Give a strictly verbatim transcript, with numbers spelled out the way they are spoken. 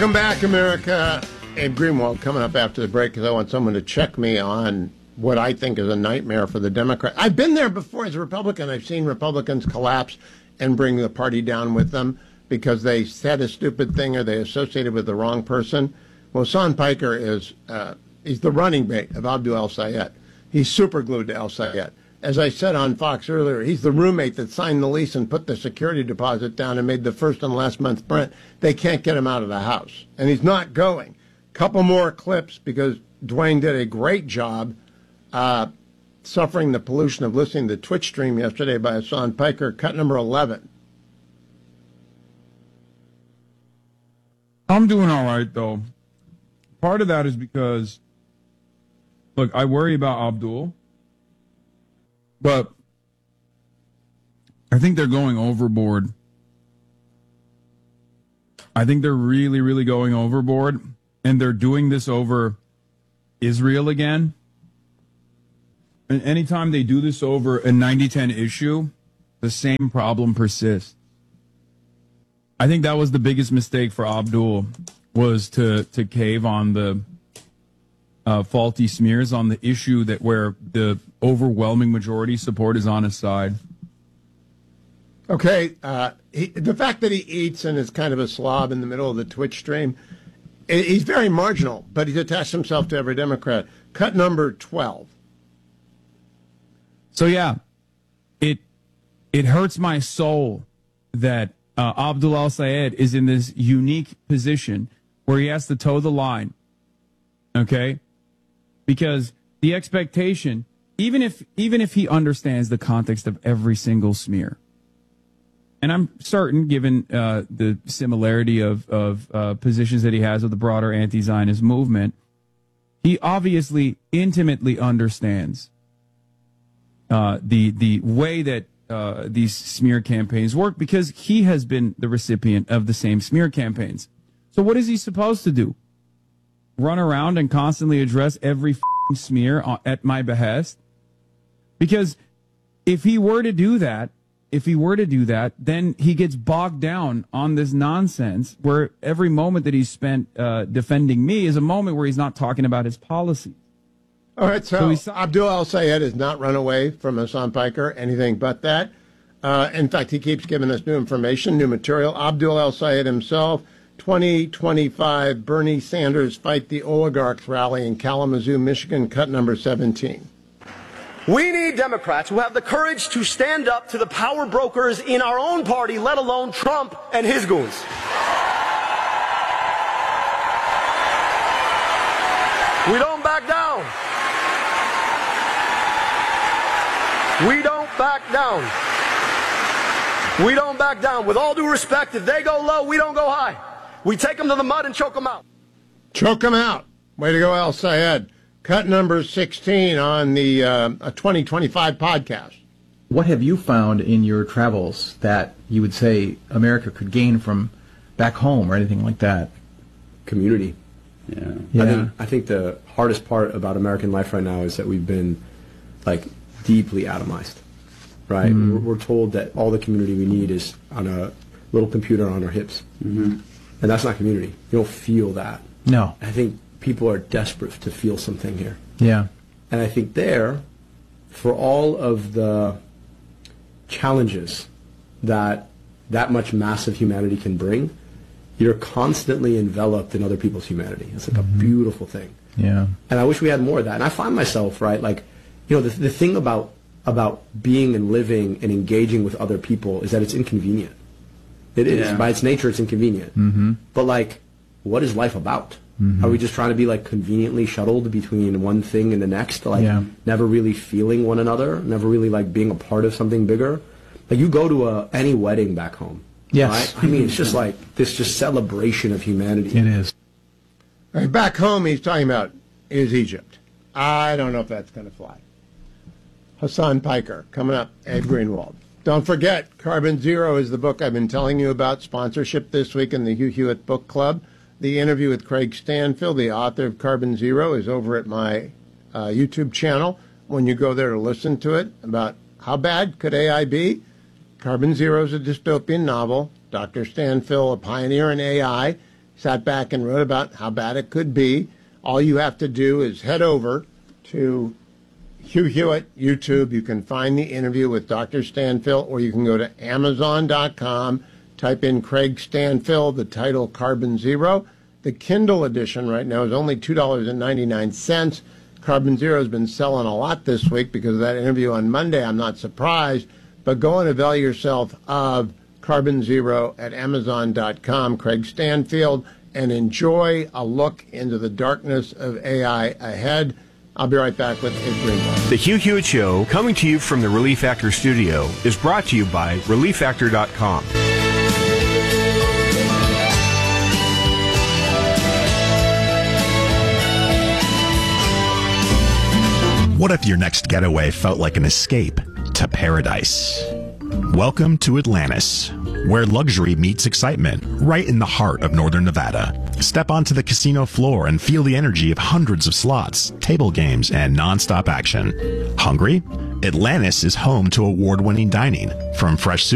Welcome back, America. Abe Greenwald coming up after the break because I want someone to check me on what I think is a nightmare for the Democrats. I've been there before as a Republican. I've seen Republicans collapse and bring the party down with them because they said a stupid thing or they associated with the wrong person. Well, Hassan Piker is uh, he's the running mate of Abdul El-Sayed. He's super glued to El-Sayed. As I said on Fox earlier, he's the roommate that signed the lease and put the security deposit down and made the first and last month's rent. They can't get him out of the house. And he's not going. Couple more clips because Dwayne did a great job uh, suffering the pollution of listening to the Twitch stream yesterday by Hassan Piker. Cut number eleven. I'm doing all right, though. Part of that is because, look, I worry about Abdul. But I think they're going overboard. I think they're really, really going overboard. And they're doing this over Israel again. And anytime they do this over a ninety ten issue, the same problem persists. I think that was the biggest mistake for Abdul, was to, to cave on the Uh, faulty smears on the issue that where the overwhelming majority support is on his side. Okay, uh, he, the fact that he eats and is kind of a slob in the middle of the Twitch stream, he's very marginal, but he's attached himself to every Democrat. Cut number twelve. So yeah, it it hurts my soul that uh, Abdul El-Sayed is in this unique position where he has to toe the line. Okay. Because the expectation, even if even if he understands the context of every single smear, and I'm certain, given uh, the similarity of, of uh, positions that he has with the broader anti-Zionist movement, he obviously intimately understands uh, the the way that uh, these smear campaigns work because he has been the recipient of the same smear campaigns. So what is he supposed to do? Run around and constantly address every f***ing smear at my behest? Because if he were to do that, if he were to do that, then he gets bogged down on this nonsense where every moment that he's spent uh, defending me is a moment where he's not talking about his policy. All right, so, so Abdul El-Sayed has not run away from Hassan Piker, anything but that. Uh, in fact, he keeps giving us new information, new material. Abdul El-Sayed himself, twenty twenty-five Bernie Sanders Fight the Oligarchs rally in Kalamazoo, Michigan, cut number seventeen. We need Democrats who have the courage to stand up to the power brokers in our own party, let alone Trump and his goons. We don't back down. We don't back down. We don't back down. With all due respect, if they go low, we don't go high. We take them to the mud and choke them out. Choke them out. Way to go, El-Sayed. Cut number sixteen on the uh, a twenty twenty-five podcast. What have you found in your travels that you would say America could gain from back home or anything like that? Community. Yeah. yeah. I think, I think the hardest part about American life right now is that we've been, like, deeply atomized, right? Mm. We're, we're told that all the community we need is on a little computer on our hips. Mm-hmm. And that's not community. You don't feel that. No. I think people are desperate to feel something here. Yeah. And I think there, for all of the challenges that that much massive humanity can bring, you're constantly enveloped in other people's humanity. It's like mm-hmm. a beautiful thing. Yeah. And I wish we had more of that. And I find myself, right, like, you know, the, the thing about about being and living and engaging with other people is that it's inconvenient. It is. Yeah. By its nature, it's inconvenient. Mm-hmm. But, like, what is life about? Mm-hmm. Are we just trying to be, like, conveniently shuttled between one thing and the next? Like, yeah. never really feeling one another? Never really, like, being a part of something bigger? Like, you go to a, any wedding back home. Yes. Right? I mean, it's just like this just celebration of humanity. It is. All right, back home, he's talking about is Egypt. I don't know if that's going to fly. Hassan Piker, coming up, Ed Greenwald. Don't forget, Carbon Zero is the book I've been telling you about, sponsorship this week in the Hugh Hewitt Book Club. The interview with Craig Stanfield, the author of Carbon Zero, is over at my uh, YouTube channel. When you go there to listen to it, about how bad could A I be? Carbon Zero is a dystopian novel. Doctor Stanfield, a pioneer in A I, sat back and wrote about how bad it could be. All you have to do is head over to Hugh Hewitt YouTube. You can find the interview with Doctor Stanfill, or you can go to amazon dot com, type in Craig Stanfill, the title Carbon Zero. The Kindle edition right now is only two dollars and ninety-nine cents. Carbon Zero has been selling a lot this week because of that interview on Monday. I'm not surprised. But go and avail yourself of Carbon Zero at amazon dot com, Craig Stanfield, and enjoy a look into the darkness of A I ahead. I'll be right back with Ed Greenwald. The Hugh Hewitt Show, coming to you from the Relief Factor studio, is brought to you by relief factor dot com. What if your next getaway felt like an escape to paradise? Welcome to Atlantis, where luxury meets excitement, right in the heart of northern Nevada. Step onto the casino floor and feel the energy of hundreds of slots, table games, and nonstop action. Hungry? Atlantis is home to award-winning dining, from fresh sushi